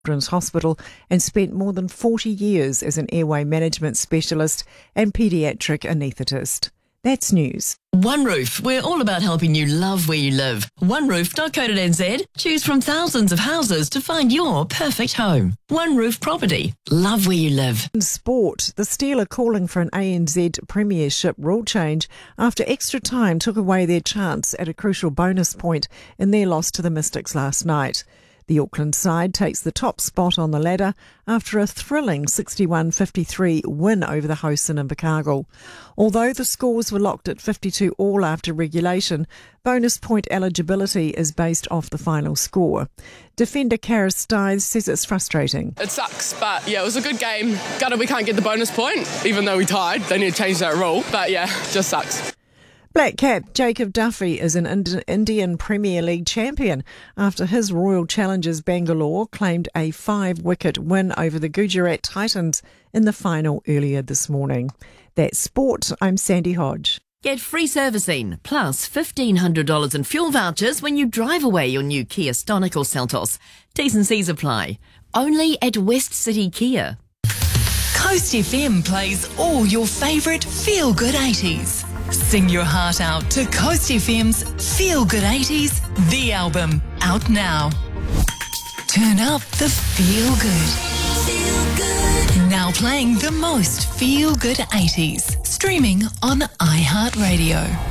Children's Hospital and spent more than 40 years as an airway management specialist and paediatric anaesthetist. That's news. One Roof, we're all about helping you love where you live. OneRoof.co.nz. Choose from thousands of houses to find your perfect home. One Roof Property. Love where you live. In sport, the Steel are calling for an ANZ Premiership rule change after extra time took away their chance at a crucial bonus point in their loss to the Mystics last night. The Auckland side takes the top spot on the ladder after a thrilling 61-53 win over the hosts in Invercargill. Although the scores were locked at 52 all after regulation, bonus point eligibility is based off the final score. Defender Karis Styles says it's frustrating. It sucks, but yeah, it was a good game. Gutted we can't get the bonus point, even though we tied. They need to change that rule, but yeah, just sucks. Black Cap Jacob Duffy is an Indian Premier League champion after his Royal Challengers Bangalore claimed a 5-wicket win over the Gujarat Titans in the final earlier this morning. That's sport. I'm Sandy Hodge. Get free servicing plus $1,500 in fuel vouchers when you drive away your new Kia Stonic or Seltos. T's and C's apply. Only at West City Kia. Coast FM plays all your favourite feel-good 80s. Sing your heart out to Coast FM's Feel Good 80s, the album, out now. Turn up the feel good. Feel good. Now playing the most feel good 80s. Streaming on iHeartRadio.